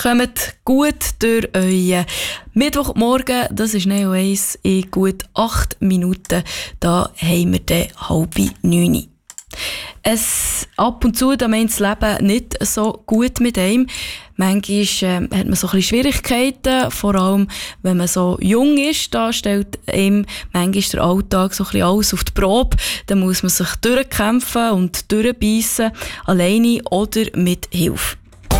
Kommt gut durch euren Mittwochmorgen. Das ist Neo 1 in gut 8 Minuten. Da haben wir dann 8:30. Ab und zu da meint das Leben nicht so gut mit einem. Manchmal hat man so ein bisschen Schwierigkeiten, vor allem wenn man so jung ist. Da stellt einem manchmal der Alltag so ein bisschen alles auf die Probe. Da muss man sich durchkämpfen und durchbeissen, alleine oder mit Hilfe.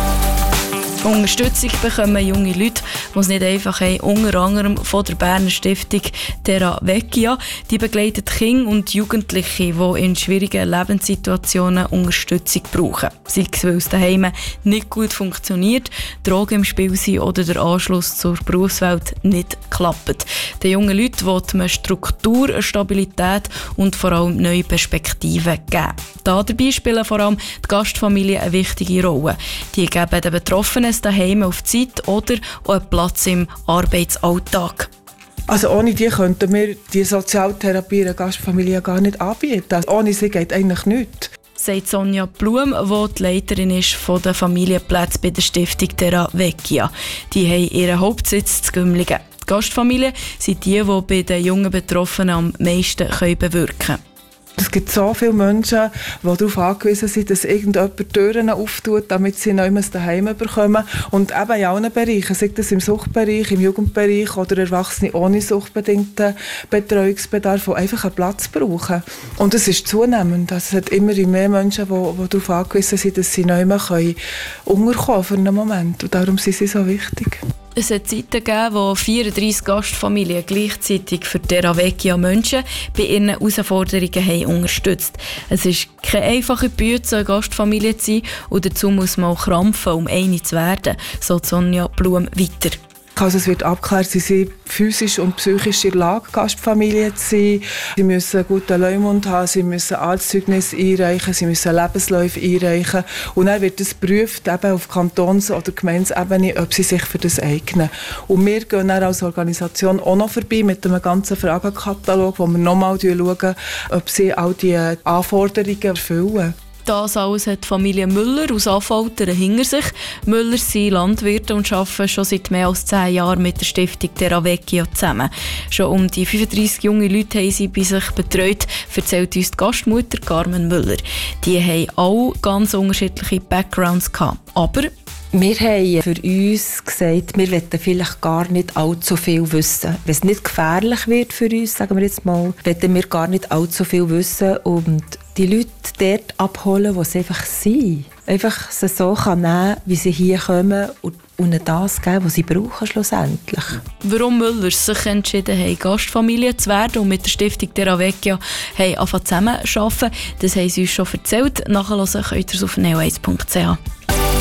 Unterstützung bekommen junge Leute, die es nicht einfach haben, unter anderem von der Berner Stiftung Terra Vecchia. Die begleitet Kinder und Jugendliche, die in schwierigen Lebenssituationen Unterstützung brauchen. Sei es, weil es daheim nicht gut funktioniert, Drogen im Spiel sind oder der Anschluss zur Berufswelt nicht klappt. Den jungen Leuten will man Struktur, Stabilität und vor allem neue Perspektiven geben. Dabei spielen vor allem die Gastfamilien eine wichtige Rolle. Die geben den Betroffenen daheim auf Zeit oder auch einen Platz im Arbeitsalltag. Also ohne die könnten wir die Sozialtherapie in der Gastfamilie gar nicht anbieten. Also ohne sie geht eigentlich nichts. Sagt Sonja Blum, die die Leiterin ist von den Familienplätzen bei der Stiftung Terra Vecchia. Die haben ihren Hauptsitz in Gümligen. Die Gastfamilien sind die bei den jungen Betroffenen am meisten bewirken können. Es gibt so viele Menschen, die darauf angewiesen sind, dass irgendjemand die Türen auftut, damit sie nichts daheim bekommen. Und eben in allen Bereichen, sei das im Suchtbereich, im Jugendbereich oder Erwachsene ohne suchtbedingten Betreuungsbedarf, die einfach einen Platz brauchen. Und es ist zunehmend. Es hat immer mehr Menschen, die darauf angewiesen sind, dass sie nichts unterkommen können für einen Moment. Und darum sind sie so wichtig. Es hat Zeiten gegeben, wo 34 Gastfamilien gleichzeitig für Terra Vecchia Menschen bei ihren Herausforderungen haben unterstützt. Es ist keine einfache Bühne, eine Gastfamilie zu sein, und dazu muss man auch krampfen, um eine zu werden, so Sonja Blum weiter. Also es wird abgeklärt, sie sind physisch und psychisch in der Lage, Gastfamilie zu sein. Sie müssen einen guten Leumund haben, sie müssen Arztzeugnisse einreichen, sie müssen Lebensläufe einreichen. Und dann wird es geprüft, eben auf Kantons- oder Gemeindeebene, ob sie sich für das eignen. Und wir gehen dann als Organisation auch noch vorbei mit einem ganzen Fragenkatalog, wo wir nochmal schauen, ob sie all die Anforderungen erfüllen. Das alles hat Familie Müller aus Affoltern hinter sich. Müller sind Landwirte und arbeiten schon seit mehr als 10 Jahren mit der Stiftung Terra Vecchia zusammen. Schon um die 35 junge Leute haben sie bei sich betreut, erzählt uns die Gastmutter Carmen Müller. Die haben alle ganz unterschiedliche Backgrounds gehabt. Aber wir haben für uns gesagt, wir wollen vielleicht gar nicht allzu viel wissen. Wenn es nicht gefährlich wird für uns, sagen wir jetzt mal, wollen wir gar nicht allzu viel wissen und die Leute dort abholen, wo sie einfach sind. Einfach sie so nehmen, wie sie hier kommen und ihnen das geben, was sie brauchen schlussendlich. Warum Müller sich entschieden haben, Gastfamilie zu werden und mit der Stiftung Terra Vecchia zusammenarbeiten, das haben sie uns schon erzählt. Nachhören könnt ihr es auf neo1.ch.